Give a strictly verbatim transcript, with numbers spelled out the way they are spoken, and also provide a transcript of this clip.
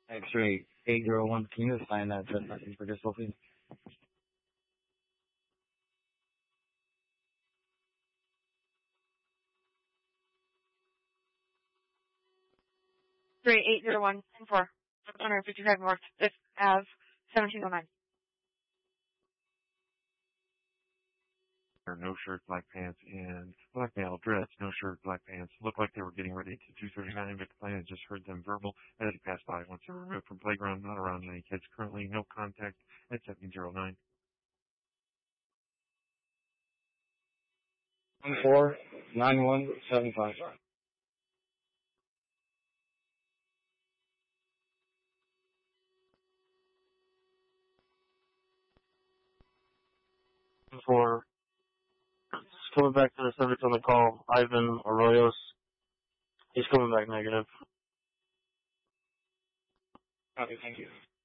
X-ray eight zero one, can you assign that to nothing for this please? Three eight zero one ten four. one fifty-five North Fifth Ave, seventeen oh nine. No shirt, black pants, and black male dress, no shirt, black pants. Looked like they were getting ready to two thirty-nine, but the plan just heard them verbal as he passed by. Once they were removed from playground, not around any kids. Currently, no contact at seventeen oh nine. one four nine one seven five. For coming back to the subject on the call, Ivan Arroyos. He's coming back negative. Okay, thank you.